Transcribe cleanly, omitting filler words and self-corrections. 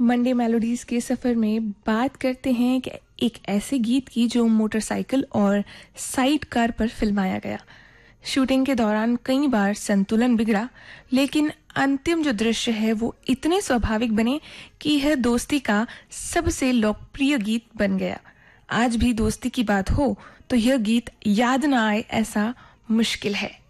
Monday melodies के सफ़र में बात करते हैं कि एक ऐसे गीत की जो मोटरसाइकिल और साइड कार पर फिल्माया गया। शूटिंग के दौरान कई बार संतुलन बिगड़ा, लेकिन अंतिम जो दृश्य है वो इतने स्वाभाविक बने कि यह दोस्ती का सबसे लोकप्रिय गीत बन गया। आज भी दोस्ती की बात हो तो यह गीत याद ना आए ऐसा मुश्किल है।